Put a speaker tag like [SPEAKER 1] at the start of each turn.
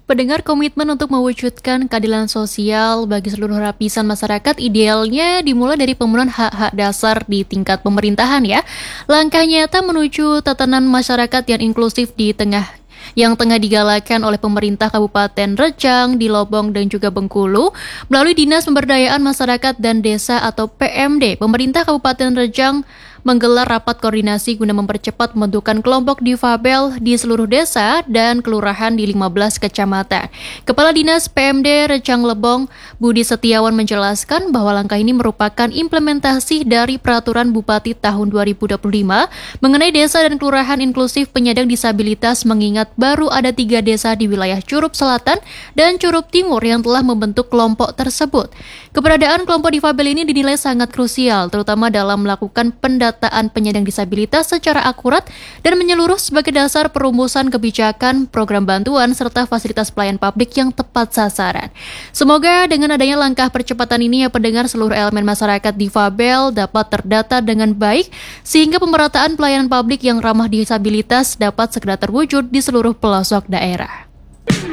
[SPEAKER 1] Pendengar, komitmen untuk mewujudkan keadilan sosial bagi seluruh lapisan masyarakat idealnya dimulai dari pemenuhan hak-hak dasar di tingkat pemerintahan ya. Langkah nyata menuju tatanan masyarakat yang inklusif yang tengah digalakan oleh pemerintah Kabupaten Rejang, di Lobong dan juga Bengkulu melalui Dinas Pemberdayaan Masyarakat dan Desa atau PMD. Pemerintah Kabupaten Rejang menggelar rapat koordinasi guna mempercepat pembentukan kelompok difabel di seluruh desa dan kelurahan di 15 kecamatan. Kepala Dinas PMD Rejang Lebong, Budi Setiawan menjelaskan bahwa langkah ini merupakan implementasi dari Peraturan Bupati tahun 2025 mengenai desa dan kelurahan inklusif penyandang disabilitas, mengingat baru ada 3 desa di wilayah Curup Selatan dan Curup Timur yang telah membentuk kelompok tersebut. Keberadaan kelompok difabel ini dinilai sangat krusial, terutama dalam melakukan pendataan penyandang disabilitas secara akurat dan menyeluruh sebagai dasar perumusan kebijakan, program bantuan, serta fasilitas pelayanan publik yang tepat sasaran. Semoga dengan adanya langkah percepatan ini, pendengar, seluruh elemen masyarakat difabel dapat terdata dengan baik, sehingga pemerataan pelayanan publik yang ramah disabilitas dapat segera terwujud di seluruh pelosok daerah.